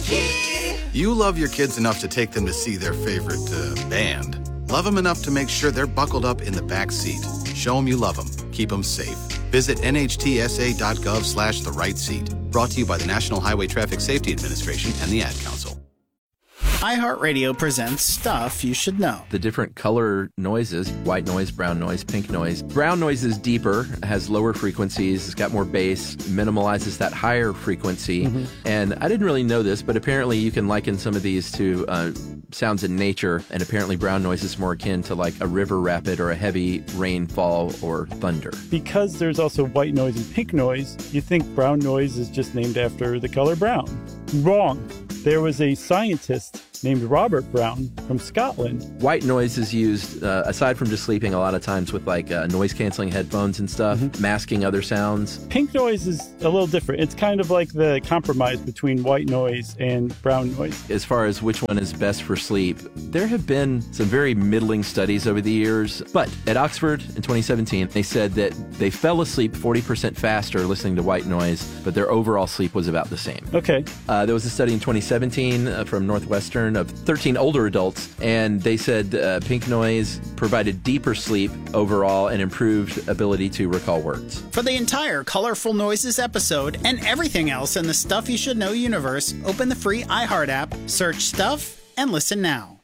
You love your kids enough to take them to see their favorite band. Love them enough to make sure they're buckled up in the back seat. Show them you love them. Keep them safe. Visit nhtsa.gov/the right seat. Brought to you by the National Highway Traffic Safety Administration and the Ad Council. iHeartRadio presents Stuff You Should Know. The different color noises, white noise, brown noise, pink noise. Brown noise is deeper, has lower frequencies, it's got more bass, minimalizes that higher frequency. And I didn't really know this, but apparently you can liken some of these to sounds in nature, and apparently brown noise is more akin to like a river rapid or a heavy rainfall or thunder. Because there's also white noise and pink noise, you think brown noise is just named after the color brown. Wrong. There was a scientist named Robert Brown from Scotland. White noise is used, aside from just sleeping, a lot of times with like noise-canceling headphones and stuff, masking other sounds. Pink noise is a little different. It's kind of like the compromise between white noise and brown noise. As far as which one is best for sleep, there have been some very middling studies over the years. But at Oxford in 2017, they said that they fell asleep 40% faster listening to white noise, but their overall sleep was about the same. Okay. There was a study in 2017 from Northwestern of 13 older adults, and they said pink noise provided deeper sleep overall and improved ability to recall words. For the entire Colorful Noises episode and everything else in the Stuff You Should Know universe, open the free iHeart app, search Stuff, and listen now.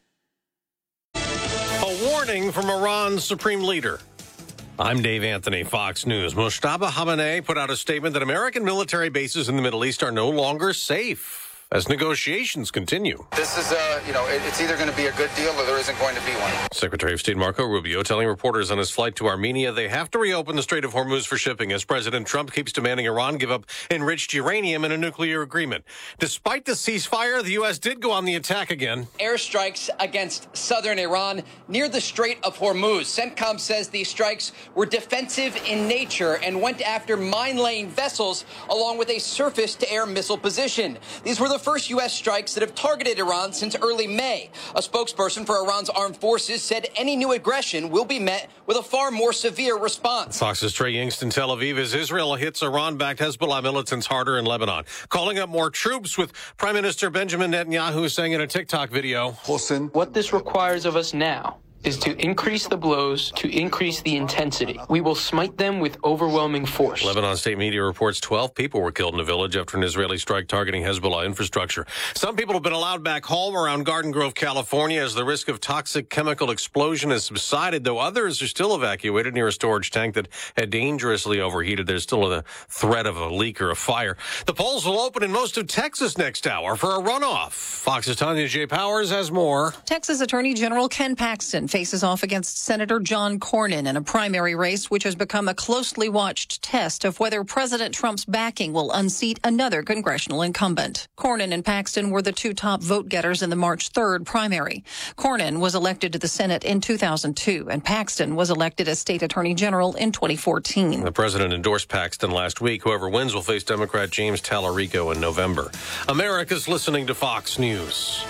A warning from Iran's supreme leader. I'm Dave Anthony, Fox News. Mojtaba Khamenei put out a statement that American military bases in the Middle East are no longer safe as negotiations continue. This is, it's either going to be a good deal or there isn't going to be one. Secretary of State Marco Rubio telling reporters on his flight to Armenia they have to reopen the Strait of Hormuz for shipping as President Trump keeps demanding Iran give up enriched uranium in a nuclear agreement. Despite the ceasefire, the U.S. did go on the attack again. Airstrikes against southern Iran near the Strait of Hormuz. CENTCOM says these strikes were defensive in nature and went after mine-laying vessels along with a surface-to-air missile position. These were the first U.S. strikes that have targeted Iran since early May. A spokesperson for Iran's armed forces said any new aggression will be met with a far more severe response. Fox's Trey Yingst in Tel Aviv as Israel hits Iran-backed Hezbollah militants harder in Lebanon, calling up more troops, with Prime Minister Benjamin Netanyahu saying in a TikTok video, "What this requires of us now is to increase the blows, to increase the intensity. We will smite them with overwhelming force." Lebanon state media reports 12 people were killed in a village after an Israeli strike targeting Hezbollah infrastructure. Some people have been allowed back home around Garden Grove, California, as the risk of toxic chemical explosion has subsided, though others are still evacuated near a storage tank that had dangerously overheated. There's still a threat of a leak or a fire. The polls will open in most of Texas next hour for a runoff. Fox's Tanya J. Powers has more. Texas Attorney General Ken Paxton faces off against Senator John Cornyn in a primary race which has become a closely watched test of whether President Trump's backing will unseat another congressional incumbent. Cornyn and Paxton were the two top vote getters in the March 3rd primary. Cornyn was elected to the Senate in 2002, and Paxton was elected as state attorney general in 2014. The president endorsed Paxton last week. Whoever wins will face Democrat James Tallarico in November. America's listening to Fox News.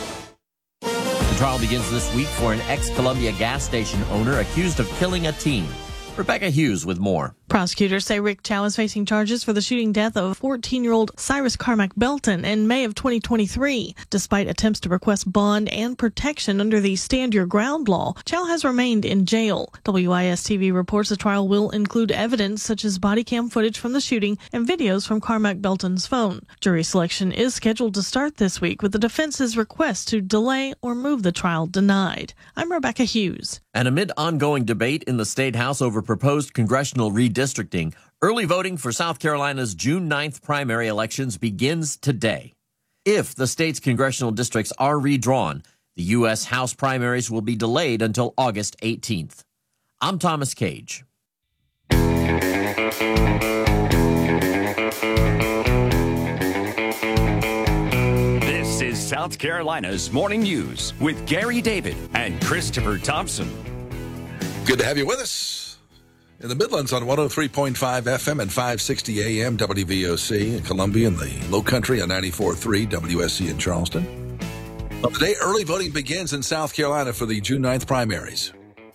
The trial begins this week for an ex-Columbia gas station owner accused of killing a teen. Rebecca Hughes with more. Prosecutors say Rick Chow is facing charges for the shooting death of 14-year-old Cyrus Carmack Belton in May of 2023. Despite attempts to request bond and protection under the Stand Your Ground law, Chow has remained in jail. WIS-TV reports the trial will include evidence such as body cam footage from the shooting and videos from Carmack Belton's phone. Jury selection is scheduled to start this week, with the defense's request to delay or move the trial denied. I'm Rebecca Hughes. And amid ongoing debate in the State House over proposed congressional redistricting, early voting for South Carolina's June 9th primary elections begins today. If the state's congressional districts are redrawn, the U.S. House primaries will be delayed until August 18th. I'm Thomas Cage. This is South Carolina's Morning News with Gary David and Christopher Thompson. Good to have you with us in the Midlands on 103.5 FM and 560 AM WVOC in Columbia, in the Low Country on 94.3 WSC in Charleston. Well, today, early voting begins in South Carolina for the June 9th primaries.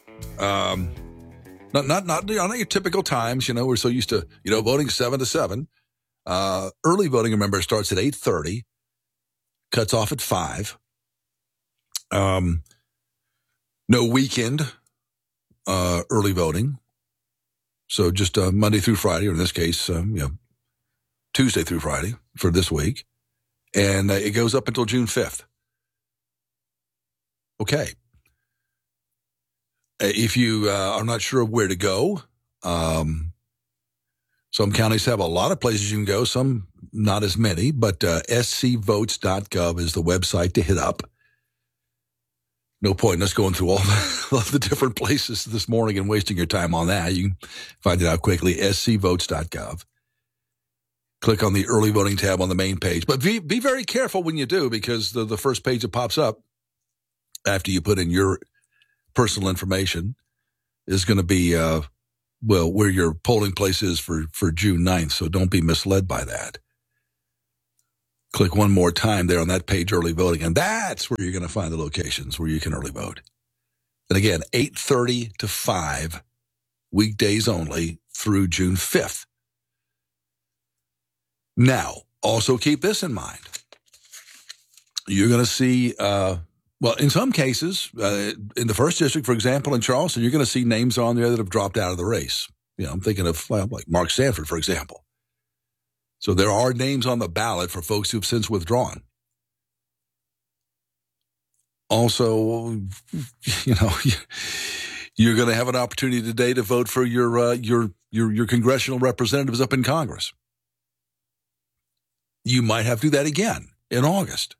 Not your typical times. We're so used to voting 7 to 7. Early voting, remember, starts at 8:30. cuts off at 5. No weekend early voting. So just Monday through Friday, or in this case, Tuesday through Friday for this week. And it goes up until June 5th. Okay. If you are not sure where to go, some counties have a lot of places you can go, some not as many, but scvotes.gov is the website to hit up. No point in us going through all the different places this morning and wasting your time on that. You can find it out quickly, scvotes.gov. Click on the early voting tab on the main page. But be very careful when you do, because the first page that pops up after you put in your personal information is going to be, where your polling place is for June 9th. So don't be misled by that. Click one more time there on that page, early voting, and that's where you're going to find the locations where you can early vote. And again, 8:30 to 5, weekdays only through June 5th. Now, also keep this in mind. You're going to see, in some cases, in the first district, for example, in Charleston, you're going to see names on there that have dropped out of the race. I'm thinking of like Mark Sanford, for example. So there are names on the ballot for folks who've since withdrawn. Also, you're going to have an opportunity today to vote for your congressional representatives up in Congress. You might have to do that again in August.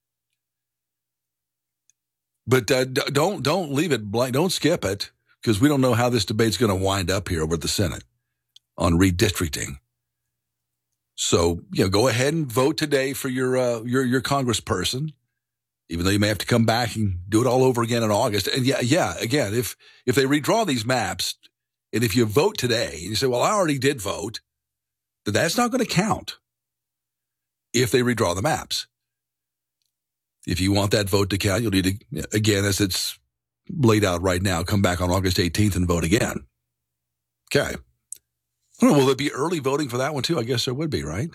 But don't leave it blank. Don't skip it, because we don't know how this debate's going to wind up here over at the Senate on redistricting. So, go ahead and vote today for your congressperson, even though you may have to come back and do it all over again in August. And again, if they redraw these maps, and if you vote today and you say, well, I already did vote, then that's not going to count if they redraw the maps. If you want that vote to count, you'll need to, again, as it's laid out right now, come back on August 18th and vote again. Okay. I don't know, will there be early voting for that one too? I guess there would be, right?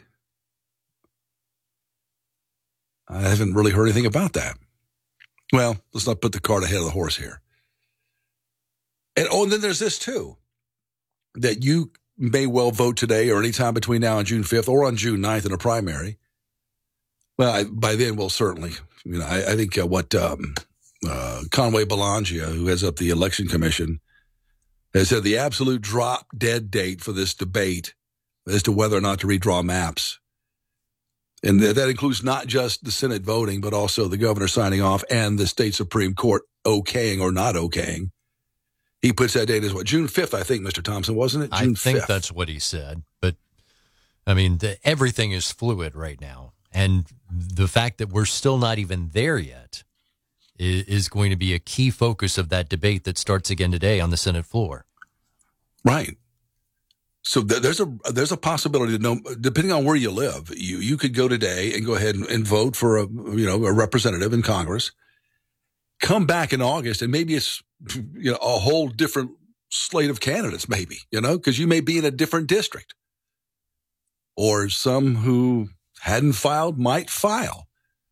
I haven't really heard anything about that. Well, let's not put the cart ahead of the horse here. And then there's this too, that you may well vote today or anytime between now and June 5th or on June 9th in a primary. Well, by then we'll certainly, I think what Conway Belangia, who heads up the Election Commission, has said the absolute drop dead date for this debate as to whether or not to redraw maps. And that includes not just the Senate voting, but also the governor signing off and the state Supreme Court okaying or not okaying. He puts that date as what, June 5th, I think, Mr. Thompson, wasn't it? June 5th. I think that's what he said. But, everything is fluid right now. And the fact that we're still not even there yet is going to be a key focus of that debate that starts again today on the Senate floor. Right. So there's a possibility that depending on where you live, you could go today and go ahead and vote for a representative in Congress. Come back in August and maybe it's a whole different slate of candidates, maybe, because you may be in a different district, or some who hadn't filed might file.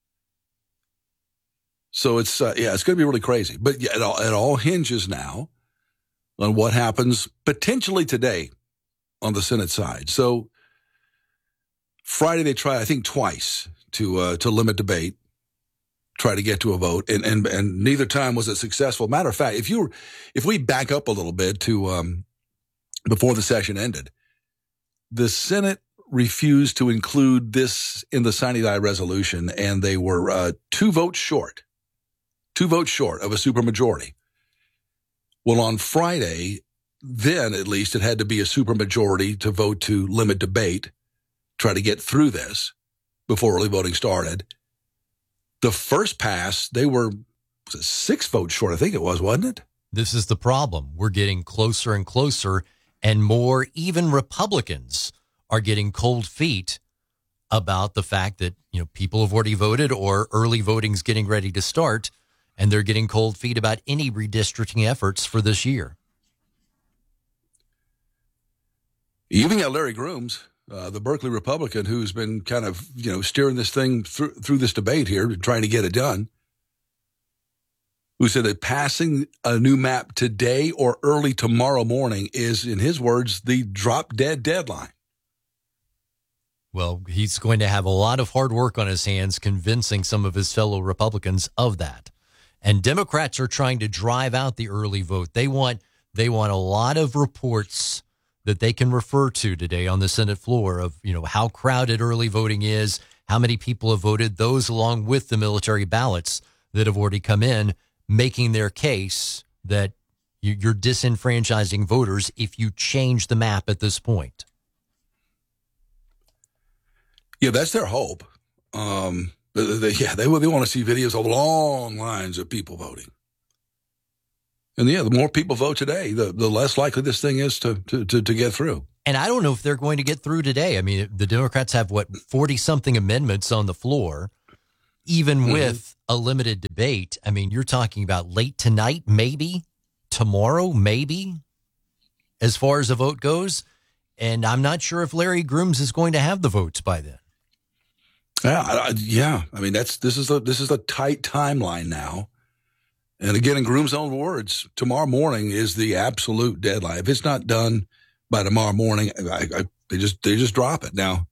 So it's going to be really crazy. But it all hinges now on what happens potentially today on the Senate side. So Friday they tried, I think, twice to limit debate, try to get to a vote, and neither time was it successful. Matter of fact, if we back up a little bit to before the session ended, the Senate refused to include this in the sine die resolution, and they were 2 votes short of a supermajority. Well, on Friday, then at least it had to be a supermajority to vote to limit debate, try to get through this before early voting started. The first pass, they were 6 votes short, I think it was, wasn't it? This is the problem. We're getting closer and closer, and more, even Republicans are getting cold feet about the fact that, people have already voted or early voting's getting ready to start, and they're getting cold feet about any redistricting efforts for this year. You even got Larry Grooms, the Berkeley Republican, who's been kind of, steering this thing through this debate here, trying to get it done, who said that passing a new map today or early tomorrow morning is, in his words, the drop-dead deadline. Well, he's going to have a lot of hard work on his hands convincing some of his fellow Republicans of that. And Democrats are trying to drive out the early vote. They want a lot of reports that they can refer to today on the Senate floor of, how crowded early voting is, how many people have voted, those along with the military ballots that have already come in, making their case that you're disenfranchising voters if you change the map at this point. Yeah, that's their hope. They want to see videos of long lines of people voting. And the more people vote today, the less likely this thing is to get through. And I don't know if they're going to get through today. I mean, the Democrats have 40-something amendments on the floor, even with a limited debate. I mean, you're talking about late tonight, maybe tomorrow, maybe, as far as the vote goes. And I'm not sure if Larry Grooms is going to have the votes by then. Yeah. I mean, this is a tight timeline now. And again, in Groom's own words, tomorrow morning is the absolute deadline. If it's not done by tomorrow morning, they just drop it. Now,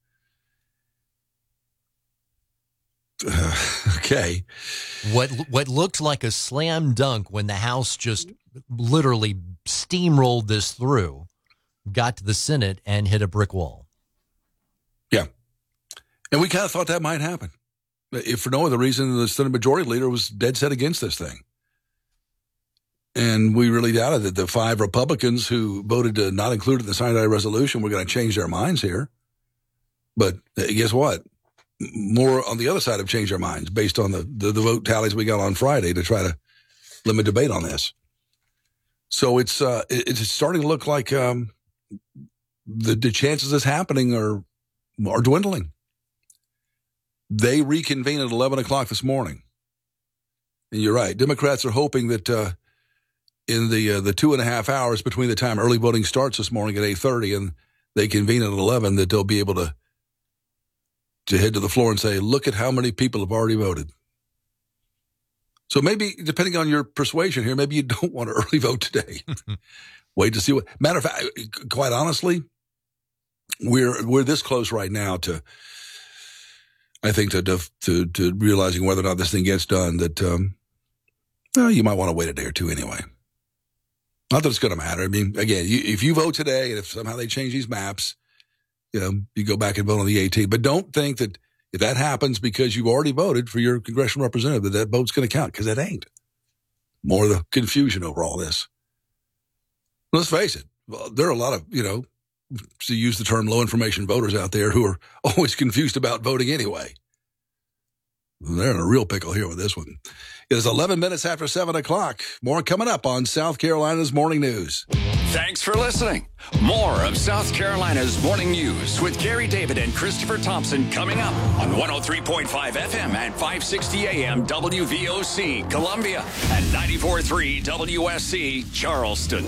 okay. What looked like a slam dunk when the House just literally steamrolled this through, got to the Senate and hit a brick wall. Yeah. And we kind of thought that might happen. If for no other reason, the Senate Majority Leader was dead set against this thing. And we really doubted that the 5 Republicans who voted to not include it in the Sinai resolution were going to change their minds here. But guess what? More on the other side have changed their minds based on the vote tallies we got on Friday to try to limit debate on this. So it's starting to look like the chances of this happening are dwindling. They reconvene at 11 o'clock this morning. And you're right. Democrats are hoping that in the 2.5 hours between the time early voting starts this morning at 8:30 and they convene at 11, that they'll be able to head to the floor and say, look at how many people have already voted. So maybe, depending on your persuasion here, maybe you don't want to early vote today. Wait to see what. Matter of fact, quite honestly, we're this close right now to, I think, to realizing whether or not this thing gets done, that you might want to wait a day or two anyway. Not that it's going to matter. I mean, again, if you vote today and if somehow they change these maps, you go back and vote on the 18th. But don't think that if that happens because you've already voted for your congressional representative, that vote's going to count, because it ain't. More of the confusion over all this. Let's face it, there are a lot of, to use the term, low information voters out there who are always confused about voting anyway. They're in a real pickle here with this one. It is 11 minutes after 7 o'clock. More coming up on South Carolina's Morning News. Thanks for listening. More of South Carolina's Morning News with Gary David and Christopher Thompson coming up on 103.5 FM and 560 AM WVOC Columbia and 94.3 WSC Charleston.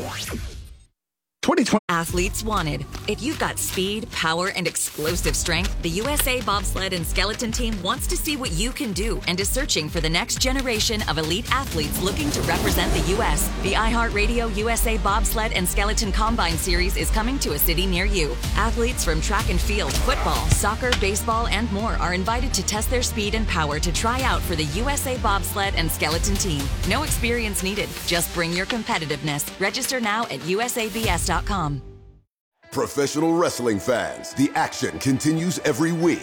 2020 Athletes wanted. If you've got speed, power, and explosive strength, the USA Bobsled and Skeleton Team wants to see what you can do and is searching for the next generation of elite athletes looking to represent the U.S. The iHeartRadio USA Bobsled and Skeleton Combine Series is coming to a city near you. Athletes from track and field, football, soccer, baseball, and more are invited to test their speed and power to try out for the USA Bobsled and Skeleton Team. No experience needed. Just bring your competitiveness. Register now at usabs.com. Professional wrestling fans, the action continues every week.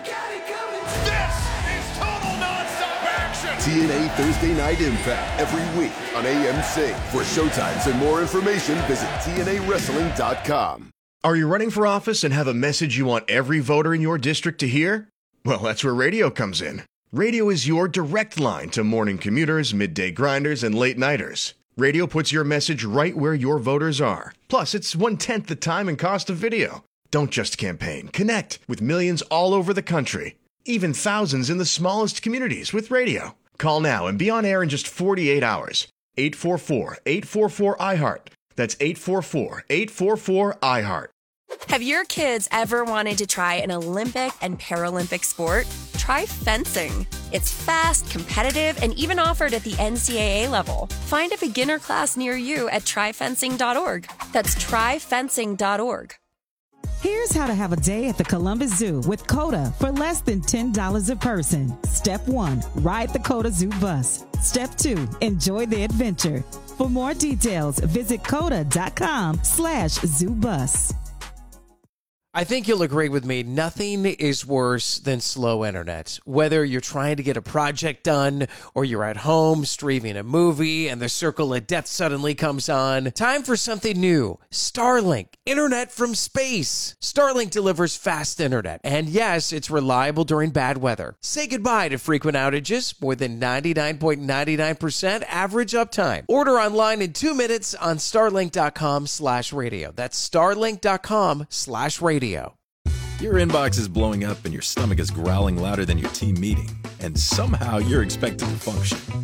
This is total nonstop action! TNA Thursday Night Impact every week on AMC. For showtimes and more information, visit TNAWrestling.com. Are you running for office and have a message you want every voter in your district to hear? Well, that's where radio comes in. Radio is your direct line to morning commuters, midday grinders, and late nighters. Radio puts your message right where your voters are. Plus, it's 1/10 the time and cost of video. Don't just campaign. Connect with millions all over the country. Even thousands in the smallest communities with radio. Call now and be on air in just 48 hours. 844-844-IHEART. That's 844-844-IHEART. Have your kids ever wanted to try an Olympic and Paralympic sport? Try fencing. It's fast, competitive, and even offered at the NCAA level. Find a beginner class near you at tryfencing.org. That's tryfencing.org. Here's how to have a day at the Columbus Zoo with COTA for less than $10 a person. Step 1, ride the COTA Zoo bus. Step 2, enjoy the adventure. For more details, visit COTA.com/zoobus. I think you'll agree with me, nothing is worse than slow internet. Whether you're trying to get a project done or you're at home streaming a movie and the circle of death suddenly comes on, time for something new. Starlink, internet from space. Starlink delivers fast internet. And yes, it's reliable during bad weather. Say goodbye to frequent outages, more than 99.99% average uptime. Order online in 2 minutes on starlink.com/radio. That's starlink.com/radio. Your inbox is blowing up and your stomach is growling louder than your team meeting, and somehow you're expected to function.